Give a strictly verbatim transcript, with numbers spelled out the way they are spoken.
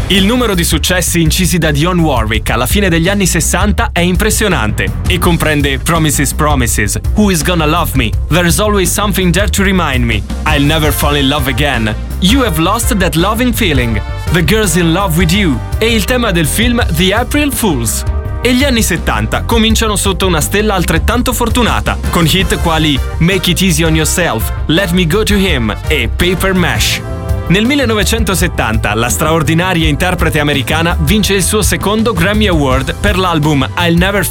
Il numero di successi incisi da Dionne Warwick alla fine degli anni sessanta è impressionante e comprende Promises Promises, Who Is Gonna Love Me, There's Always Something There to Remind Me, I'll Never Fall in Love Again, You Have Lost That Loving Feeling, The Girl's in Love With You e il tema del film The April Fools. E gli anni settanta cominciano sotto una stella altrettanto fortunata, con hit quali Make It Easy on Yourself, Let Me Go to Him e Paper Mash. Nel millenovecentosettanta la straordinaria interprete americana vince il suo secondo Grammy Award per l'album I'll Never